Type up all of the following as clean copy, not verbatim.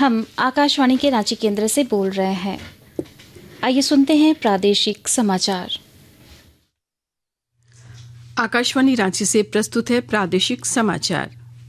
हम आकाशवाणी के रांची केंद्र से बोल रहे हैं। आइए सुनते हैं प्रादेशिक समाचार। आकाशवाणी रांची से प्रस्तुत है प्रादेशिक समाचार।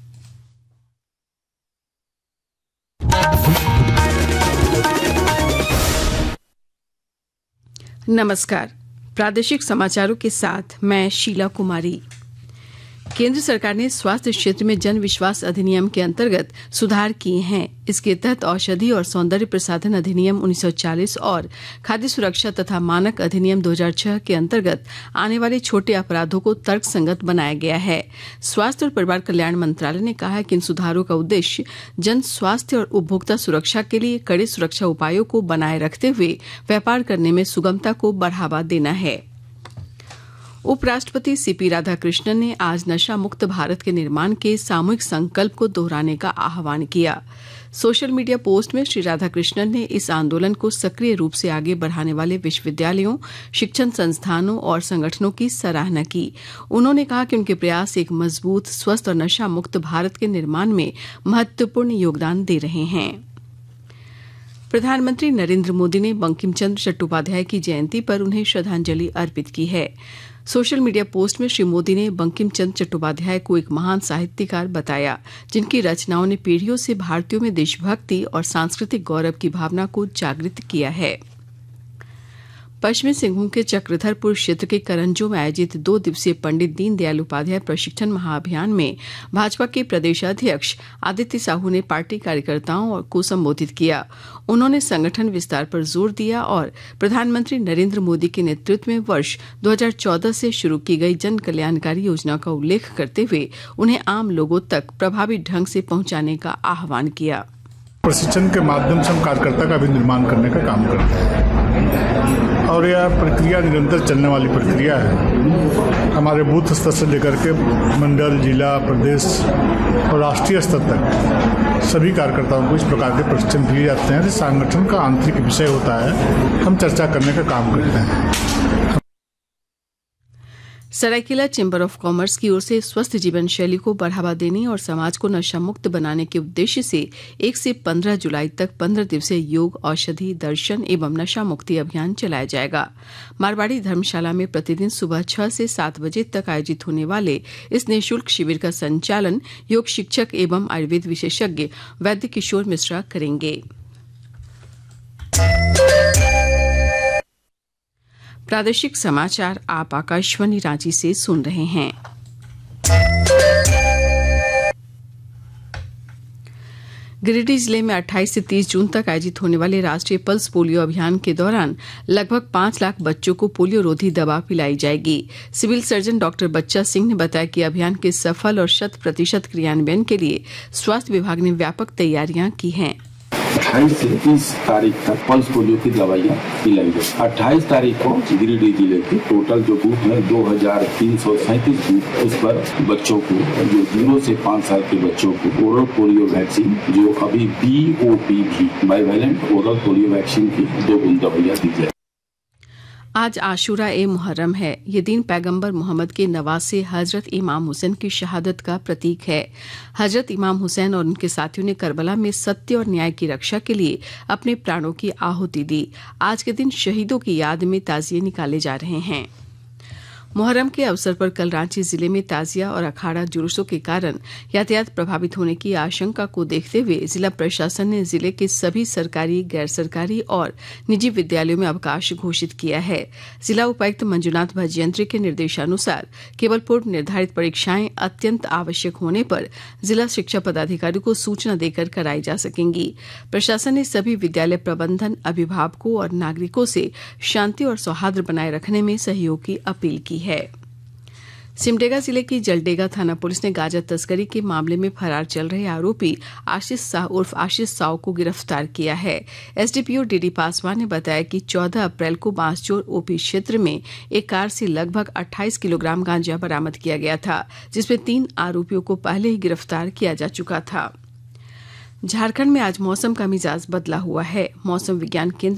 नमस्कार, प्रादेशिक समाचारों के साथ मैं शीला कुमारी। केंद्र सरकार ने स्वास्थ्य क्षेत्र में जन विश्वास अधिनियम के अंतर्गत सुधार किए हैं। इसके तहत औषधि और सौंदर्य प्रसाधन अधिनियम 1940 और खाद्य सुरक्षा तथा मानक अधिनियम 2006 के अंतर्गत आने वाले छोटे अपराधों को तर्कसंगत बनाया गया है। स्वास्थ्य और परिवार कल्याण मंत्रालय ने कहा है कि इन सुधारों का उद्देश्य जन स्वास्थ्य और उपभोक्ता सुरक्षा के लिए कड़े सुरक्षा उपायों को बनाए रखते हुए व्यापार करने में सुगमता को बढ़ावा देना है। उपराष्ट्रपति सीपी राधाकृष्णन ने आज नशा मुक्त भारत के निर्माण के सामूहिक संकल्प को दोहराने का आह्वान किया। सोशल मीडिया पोस्ट में श्री राधाकृष्णन ने इस आंदोलन को सक्रिय रूप से आगे बढ़ाने वाले विश्वविद्यालयों, शिक्षण संस्थानों और संगठनों की सराहना की। उन्होंने कहा कि उनके प्रयास एक मजबूत, स्वस्थ और नशा मुक्त भारत के निर्माण में महत्वपूर्ण योगदान दे रहे हैं। प्रधानमंत्री नरेंद्र मोदी ने बंकिम चंद्र चट्टोपाध्याय की जयंती पर उन्हें श्रद्धांजलि अर्पित की है। सोशल मीडिया पोस्ट में श्री मोदी ने बंकिम चंद्र चट्टोपाध्याय को एक महान साहित्यकार बताया, जिनकी रचनाओं ने पीढ़ियों से भारतीयों में देशभक्ति और सांस्कृतिक गौरव की भावना को जागृत किया है। पश्चिमी सिंहभूम के चक्रधरपुर क्षेत्र के करंजो में आयोजित 2 दिवसीय पंडित दीनदयाल उपाध्याय प्रशिक्षण महाअभियान में भाजपा के प्रदेशाध्यक्ष आदित्य साहू ने पार्टी कार्यकर्ताओं को संबोधित किया। उन्होंने संगठन विस्तार पर जोर दिया और प्रधानमंत्री नरेंद्र मोदी के नेतृत्व में वर्ष 2014 से शुरू की गई जन कल्याणकारी योजना का उल्लेख करते हुए उन्हें आम लोगों तक प्रभावी ढंग से पहुंचाने का आह्वान किया। प्रशिक्षण के माध्यम से हम कार्यकर्ता का भी निर्माण करने का काम करते हैं और यह प्रक्रिया निरंतर चलने वाली प्रक्रिया है। हमारे बूथ स्तर से लेकर के मंडल, जिला, प्रदेश और राष्ट्रीय स्तर तक सभी कार्यकर्ताओं को इस प्रकार के प्रशिक्षण दिए जाते हैं। संगठन का आंतरिक विषय होता है, हम चर्चा करने का काम करते हैं। सरायकेला चैम्बर ऑफ कॉमर्स की ओर से स्वस्थ जीवन शैली को बढ़ावा देने और समाज को नशा मुक्त बनाने के उद्देश्य से 1 से 15 जुलाई तक 15 दिवसीय योग, औषधि, दर्शन एवं नशा मुक्ति अभियान चलाया जाएगा। मारवाड़ी धर्मशाला में प्रतिदिन सुबह 6 से 7 बजे तक आयोजित होने वाले इस निःशुल्क शिविर का संचालन योग शिक्षक एवं आयुर्वेद विशेषज्ञ वैद्य किशोर मिश्रा करेंगे। प्रादेशिक समाचार आप आकाशवाणी रांची से सुन रहे हैं। गिरिडीह जिले में 28 से 30 जून तक आयोजित होने वाले राष्ट्रीय पल्स पोलियो अभियान के दौरान लगभग 5 लाख बच्चों को पोलियो रोधी दवा पिलाई जाएगी। सिविल सर्जन डॉक्टर बच्चा सिंह ने बताया कि अभियान के सफल और 100% क्रियान्वयन के लिए स्वास्थ्य विभाग ने व्यापक तैयारियां की हैं। 28 से 30 तारीख तक पल्स पोलियो की दवाइयाँ पिलाई गई। 28 तारीख को गिरिडीह जिले के टोटल जो बूथ है 2337 बूथ, उस पर बच्चों को जो 0 से 5 साल के बच्चों को ओरल पोलियो वैक्सीन, जो अभी BOPV bivalent oral polio vaccine की 2 बूंद दवाइयाँ दी जाए। आज आशूरा ए मुहर्रम है। ये दिन पैगंबर मोहम्मद के नवासे हजरत इमाम हुसैन की शहादत का प्रतीक है। हजरत इमाम हुसैन और उनके साथियों ने करबला में सत्य और न्याय की रक्षा के लिए अपने प्राणों की आहुति दी। आज के दिन शहीदों की याद में ताजिए निकाले जा रहे हैं। मुहर्रम के अवसर पर कल रांची जिले में ताजिया और अखाड़ा जुलूसों के कारण यातायात प्रभावित होने की आशंका को देखते हुए जिला प्रशासन ने जिले के सभी सरकारी, गैर सरकारी और निजी विद्यालयों में अवकाश घोषित किया है। जिला उपायुक्त मंजुनाथ भजयंत्री के निर्देशानुसार केवल पूर्व निर्धारित परीक्षाएं अत्यंत आवश्यक होने पर जिला शिक्षा पदाधिकारी को सूचना देकर कराई जा सकेंगी। प्रशासन ने सभी विद्यालय प्रबंधन, अभिभावकों और नागरिकों से शांति और सौहार्द बनाए रखने में सहयोग की अपील की है। सिमडेगा जिले की जलडेगा थाना पुलिस ने गांजा तस्करी के मामले में फरार चल रहे आरोपी आशीष शाह उर्फ आशीष साव को गिरफ्तार किया है। एसडीपीओ डीडी पासवान ने बताया कि 14 अप्रैल को बांसजोर ओपी क्षेत्र में एक कार से लगभग 28 किलोग्राम गांजा बरामद किया गया था, जिसमें 3 आरोपियों को पहले ही गिरफ्तार किया जा चुका था। झारखंड में आज मौसम का मिजाज बदला हुआ है। मौसम विज्ञान केंद्र